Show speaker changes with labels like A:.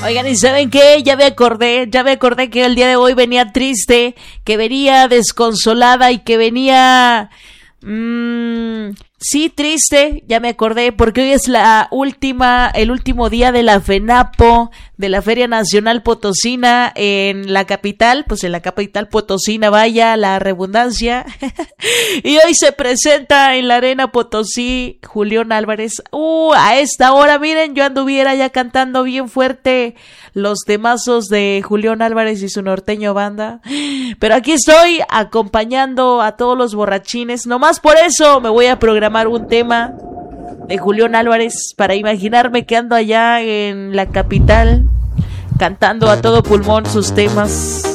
A: Oigan, ¿y saben qué? Ya me acordé que el día de hoy venía triste, que venía desconsolada y que venía... sí, triste, ya me acordé, porque hoy es el último día de la FENAPO, de la Feria Nacional Potosina en la capital, pues en la capital potosina, vaya la redundancia. Y hoy se presenta en la Arena Potosí Julián Álvarez. A esta hora, miren, yo anduviera ya cantando bien fuerte los temazos de Julián Álvarez y su norteño banda. Pero aquí estoy acompañando a todos los borrachines. Nomás por eso me voy a programar un tema de Julián Álvarez para imaginarme que ando allá en la capital cantando a todo pulmón sus temas.